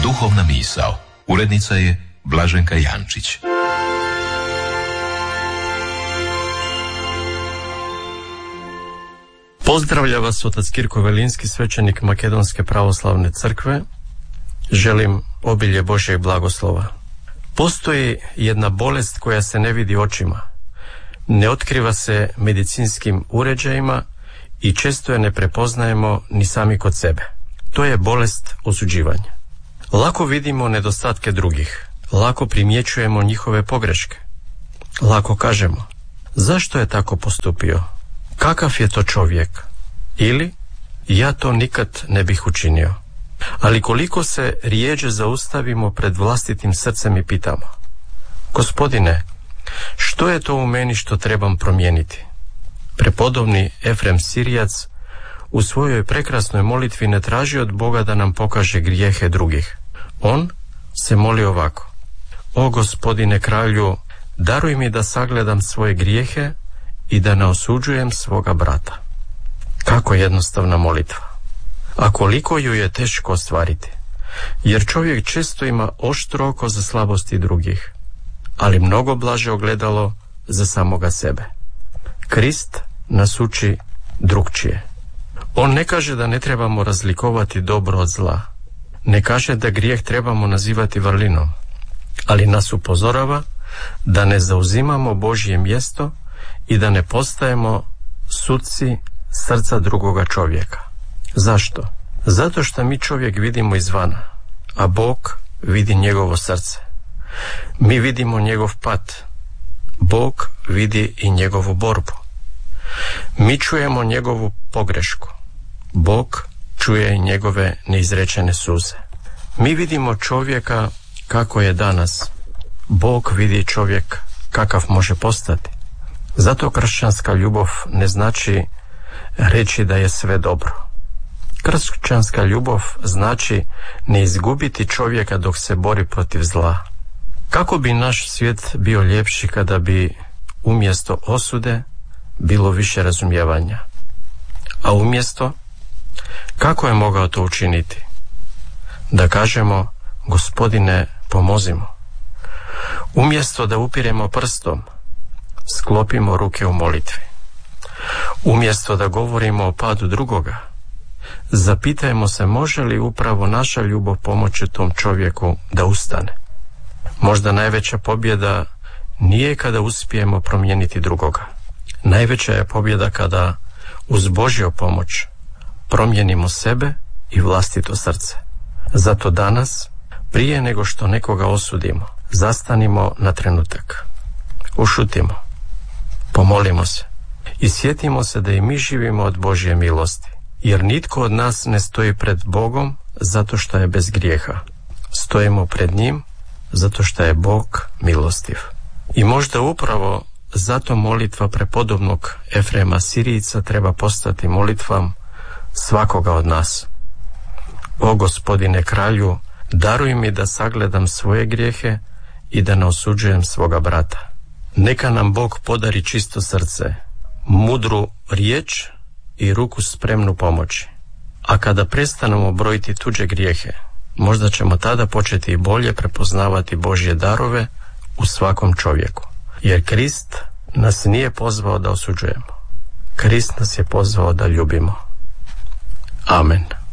Duhovna misao. Urednica je Blaženka Jančić. Pozdravlja vas otac Kirko Velinski, svećenik Makedonske pravoslavne crkve. Želim obilje Božjeg blagoslova. Postoji jedna bolest koja se ne vidi očima, ne otkriva se medicinskim uređajima i često je ne prepoznajemo ni sami kod sebe. To je bolest osuđivanja. Lako vidimo nedostatke drugih, lako primjećujemo njihove pogreške, lako kažemo: zašto je tako postupio? Kakav je to čovjek? Ili ja to nikad ne bih učinio. Ali koliko se rjeđe zaustavimo pred vlastitim srcem i pitamo: Gospodine, što je to u meni što trebam promijeniti? Prepodobni Efrem Sirijac u svojoj prekrasnoj molitvi ne traži od Boga da nam pokaže grijehe drugih. On se moli ovako: O Gospodine kralju, daruj mi da sagledam svoje grijehe i da ne osuđujem svoga brata. Kako jednostavna molitva, a koliko ju je teško ostvariti, jer čovjek često ima oštro oko za slabosti drugih, ali mnogo blaže ogledalo za samoga sebe. Krist nas uči drukčije. On ne kaže da ne trebamo razlikovati dobro od zla, ne kaže da grijeh trebamo nazivati vrlinom, ali nas upozorava da ne zauzimamo Božje mjesto i da ne postajemo suci srca drugoga čovjeka. Zašto? Zato što mi čovjek vidimo izvana, a Bog vidi njegovo srce. Mi vidimo njegov pad, Bog vidi i njegovu borbu. Mi čujemo njegovu pogrešku, Bog čuje i njegove neizrečene suze. Mi vidimo čovjeka kako je danas, Bog vidi čovjek kakav može postati. Zato kršćanska ljubav ne znači reći da je sve dobro. Kršćanska ljubav znači ne izgubiti čovjeka dok se bori protiv zla. Kako bi naš svijet bio ljepši kada bi umjesto osude bilo više razumijevanja? A umjesto, kako je mogao to učiniti? Da kažemo: Gospodine, pomozimo. Umjesto da upiremo prstom, sklopimo ruke u molitvi. Umjesto da govorimo o padu drugoga, zapitajmo se može li upravo naša ljubav pomoći tom čovjeku da ustane. Možda najveća pobjeda nije kada uspijemo promijeniti drugoga. Najveća je pobjeda kada uz Božju pomoć promijenimo sebe i vlastito srce. Zato danas, prije nego što nekoga osudimo, zastanimo na trenutak. Ušutimo, pomolimo se i sjetimo se da i mi živimo od Božje milosti, jer nitko od nas ne stoji pred Bogom zato što je bez grijeha. Stojimo pred njim zato što je Bog milostiv. I možda upravo zato molitva prepodobnog Efrema Sirijca treba postati molitvom svakoga od nas. O Gospodine kralju, daruj mi da sagledam svoje grijehe i da ne osuđujem svoga brata. Neka nam Bog podari čisto srce, mudru riječ i ruku spremnu pomoći. A kada prestanemo brojiti tuđe grijehe, možda ćemo tada početi i bolje prepoznavati Božje darove u svakom čovjeku. Jer Krist nas nije pozvao da osuđujemo. Krist nas je pozvao da ljubimo. Amen.